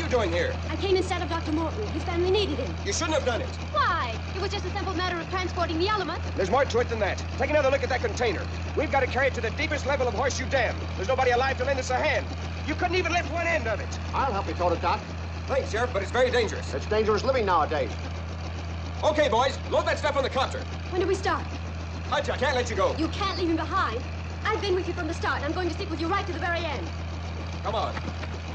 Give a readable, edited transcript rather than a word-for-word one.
you doing here? I came instead of Dr. Morton. His family needed him. You shouldn't have done it. Why? It was just a simple matter of transporting the element. There's more to it than that. Take another look at that container. We've got to carry it to the deepest level of Horseshoe Dam. There's nobody alive to lend us a hand. You couldn't even lift one end of it. I'll help you tote it, Doc. Thanks, Sheriff, but it's very dangerous. It's dangerous living nowadays. Okay, boys, load that stuff on the copter. When do we start? Hutch, I can't let you go. You can't leave him behind. I've been with you from the start. I'm going to stick with you right to the very end. Come on.